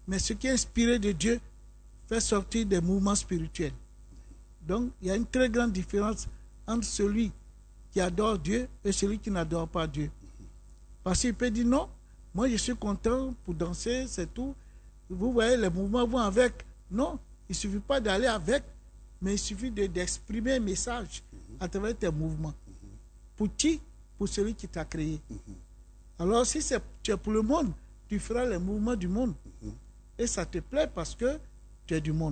Mais ce qui est inspiré de Dieu fait sortir des mouvements spirituels. Donc, il y a une très grande différence entre celui qui adore Dieu et celui qui n'adore pas Dieu. Parce qu'il peut dire non, moi je suis content pour danser, c'est tout. Vous voyez, les mouvements vont avec. Non, il ne suffit pas d'aller avec, mais il suffit d'exprimer un message à travers tes mouvements. Pour qui? Pour celui qui t'a créé. Alors, si tu es pour le monde, tu feras les mouvements du monde. Et ça te plaît parce que tu es du monde.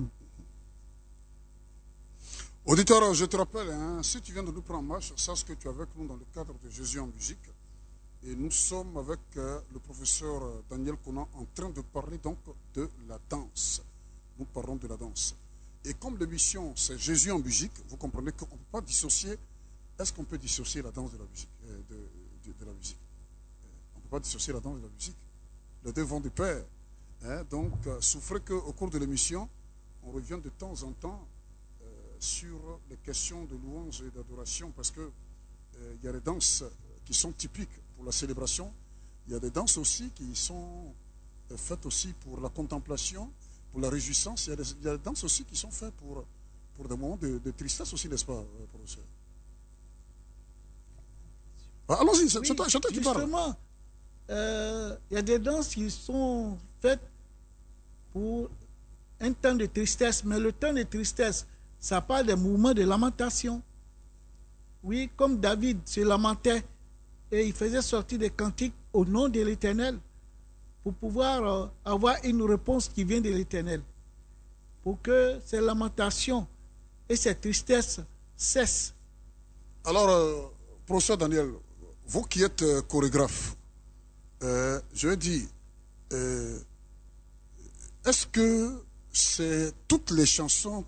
Auditeur, je te rappelle, hein, si tu viens de nous prendre en marche, sache que tu es avec nous dans le cadre de Jésus en musique. Et nous sommes avec le professeur Daniel Konan en train de parler donc de la danse. Nous parlons de la danse. Et comme l'émission c'est Jésus en musique, vous comprenez qu'on ne peut pas dissocier. Est-ce qu'on peut dissocier la danse de la musique de la musique? On ne peut pas dissocier la danse de la musique. Les deux vont de pair. Hein, donc, souffrez qu'au cours de l'émission, on revient de temps en temps sur les questions de louange et d'adoration, parce que il y a des danses qui sont typiques pour la célébration. Il y a des danses aussi qui sont faites aussi pour la contemplation, pour la réjouissance. Il y a des danses aussi qui sont faites pour des moments de tristesse aussi, n'est-ce pas, professeur? Allons-y, c'est toi qui parle. Justement, il y a des danses qui sont faites pour un temps de tristesse, mais le temps de tristesse, ça parle des mouvements de lamentation. Oui, comme David se lamentait et il faisait sortir des cantiques au nom de l'Éternel pour pouvoir avoir une réponse qui vient de l'Éternel, pour que ces lamentations et ces tristesses cessent. Alors, professeur Daniel, vous qui êtes chorégraphe, je vais dire, est-ce que c'est toutes les chansons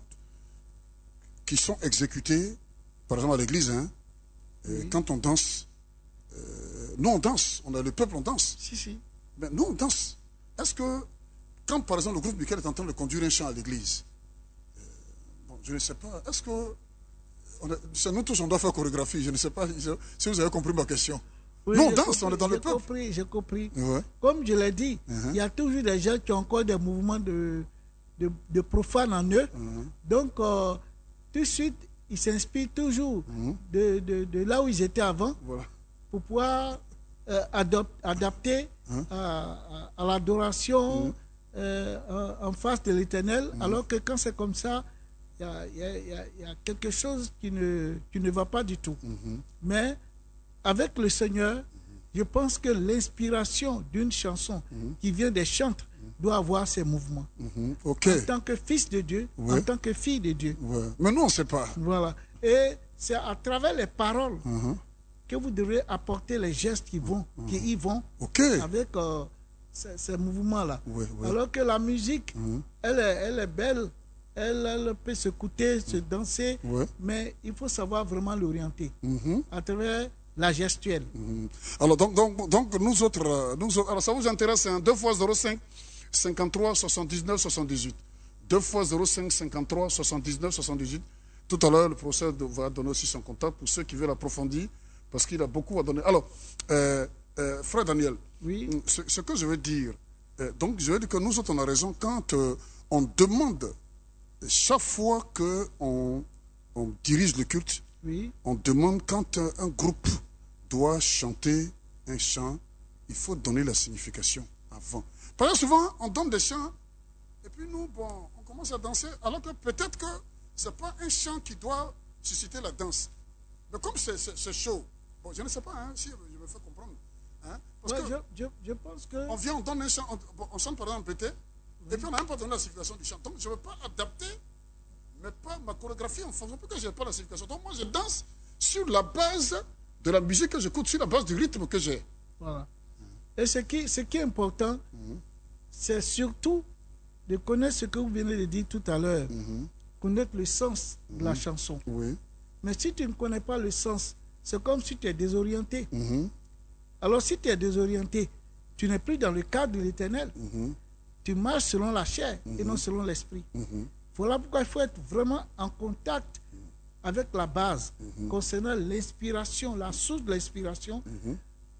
qui sont exécutées, par exemple à l'église, hein, oui. Quand on danse, nous on danse, on a le peuple, on danse. Si. Mais nous on danse. Est-ce que, quand par exemple le groupe Michael est en train de conduire un chant à l'église, bon, je ne sais pas, est-ce que, c'est nous tous on doit faire chorégraphie, je ne sais pas si vous avez compris ma question. Oui, nous on danse, on est dans le peuple. J'ai compris. Ouais. Comme je l'ai dit, il y a toujours des gens qui ont encore des mouvements de profanes en eux. Donc, tout de suite, ils s'inspirent toujours de là où ils étaient avant, voilà, pour pouvoir adapter à l'adoration en face de l'Éternel, alors que quand c'est comme ça, il y a quelque chose qui ne va pas du tout. Mais avec le Seigneur, je pense que l'inspiration d'une chanson qui vient des chantres doit avoir ses mouvements. Okay. En tant que fils de Dieu, en tant que fille de Dieu. Mais nous, on ne sait pas. Voilà. Et c'est à travers les paroles que vous devrez apporter les gestes qui y vont avec ces mouvements-là. Alors que la musique, elle est belle, elle peut s'écouter, se danser, mais il faut savoir vraiment l'orienter à travers la gestuelle. Alors, donc nous autres, alors ça vous intéresse, hein, 2 x 05 53 79 78. 2 x 05 53 79 78. Tout à l'heure, le professeur va donner aussi son contact pour ceux qui veulent approfondir, parce qu'il a beaucoup à donner. Alors, frère Daniel, oui. Ce que je veux dire, donc je veux dire que nous autres, on a raison quand on demande, chaque fois qu'on dirige le culte, on demande quand un groupe doit chanter un chant, il faut donner la signification avant. Parce que souvent, on donne des chants, et puis nous, bon, on commence à danser, alors que peut-être que ce n'est pas un chant qui doit susciter la danse. Mais comme c'est chaud, bon, je ne sais pas hein, si je me fais comprendre. Hein, parce que je pense que... On vient, on donne un chant, on chante par exemple pété, et puis on n'a même pas donné la signification du chant. Donc je ne veux pas adapter, mais pas ma chorégraphie en fonction, parce que je n'ai pas la signification. Donc moi, je danse sur la base de la musique que j'écoute, sur la base du rythme que j'ai. Voilà. Et ce qui est important, c'est surtout de connaître ce que vous venez de dire tout à l'heure, connaître le sens de la chanson. Mais si tu ne connais pas le sens, c'est comme si tu es désorienté. Alors si tu es désorienté, tu n'es plus dans le cadre de l'Éternel. Tu marches selon la chair et non selon l'esprit. Voilà pourquoi il faut être vraiment en contact avec la base concernant l'inspiration, la source de l'inspiration,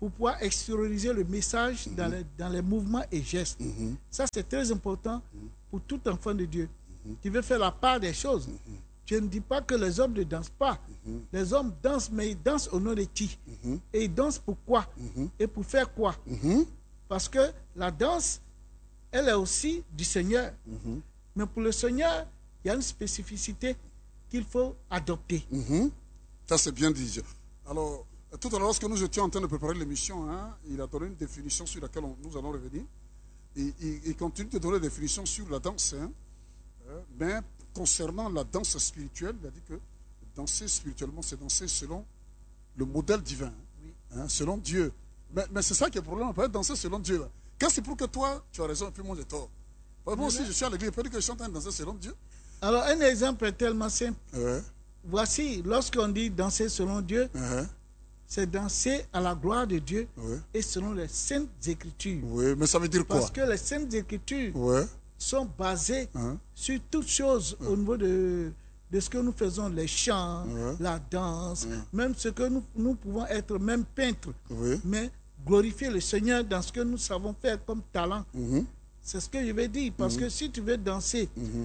pour pouvoir extérioriser le message dans les mouvements et gestes. Ça, c'est très important pour tout enfant de Dieu qui veut faire la part des choses. Je ne dis pas que les hommes ne dansent pas. Les hommes dansent, mais ils dansent au nom de qui? Et ils dansent pour quoi? Et pour faire quoi? Parce que la danse, elle est aussi du Seigneur. Mais pour le Seigneur, il y a une spécificité qu'il faut adopter. Ça, c'est bien dit. Alors, tout à l'heure, lorsque nous étions en train de préparer l'émission, il a donné une définition sur laquelle nous allons revenir. Il continue de donner une définition sur la danse. Mais concernant la danse spirituelle, il a dit que danser spirituellement, c'est danser selon le modèle divin, selon Dieu. Mais c'est ça qui est le problème, on peut danser selon Dieu. Là. Quand c'est pour que toi, tu as raison et puis moi j'ai tort. Moi aussi, je suis à l'église, je peux dire que je suis en train de danser selon Dieu. Alors, un exemple est tellement simple. Voici, lorsqu'on dit danser selon Dieu, c'est danser à la gloire de Dieu et selon les saintes écritures. Oui, mais ça veut dire quoi? Parce que les saintes écritures sont basées sur toutes choses au niveau de ce que nous faisons, les chants, la danse, même ce que nous pouvons être même peintres, mais glorifier le Seigneur dans ce que nous savons faire comme talent. C'est ce que je vais dire, parce que si tu veux danser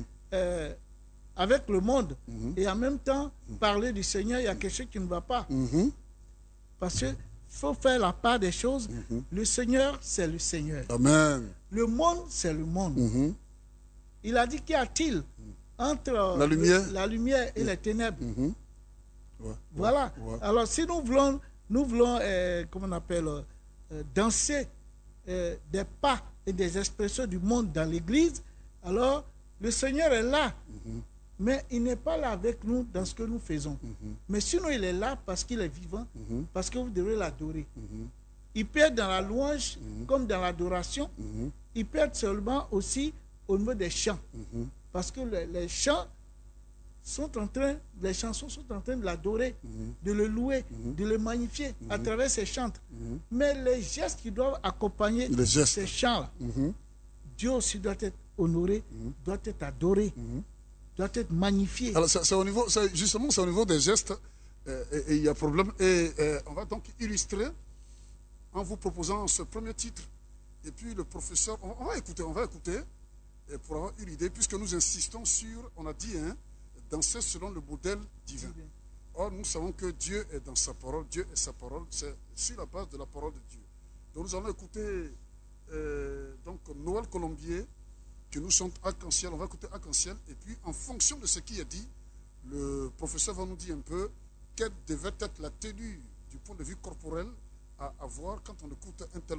avec le monde et en même temps parler du Seigneur, il y a quelque chose qui ne va pas. Parce qu'il faut faire la part des choses. Le Seigneur, c'est le Seigneur. Amen. Le monde, c'est le monde. Il a dit qu'y a-t-il entre la lumière et les ténèbres. Voilà. Alors, si nous voulons comment on appelle, danser des pas et des expressions du monde dans l'Église, alors le Seigneur est là. Mais il n'est pas là avec nous dans ce que nous faisons. Mais sinon, il est là parce qu'il est vivant, parce que vous devrez l'adorer. Il peut être dans la louange comme dans l'adoration. Il peut être seulement aussi au niveau des chants. Parce que les chants les chansons sont en train de l'adorer, de le louer, de le magnifier à travers ses chants. Mais les gestes qui doivent accompagner ces chants-là, Dieu aussi doit être honoré, doit être adoré, doit être magnifié. Alors, justement, c'est au niveau des gestes, et il y a problème. Et on va donc illustrer en vous proposant ce premier titre. Et puis le professeur, on va écouter, et pour avoir une idée, puisque nous insistons sur, on a dit, danser selon le modèle divin. Or, nous savons que Dieu est dans sa parole, Dieu est sa parole, c'est sur la base de la parole de Dieu. Donc nous allons écouter donc Noël Colombier, que nous chante Arc-en-Ciel, on va écouter Arc-en-Ciel, et puis en fonction de ce qui est dit, le professeur va nous dire un peu quelle devait être la tenue du point de vue corporel à avoir quand on écoute un tel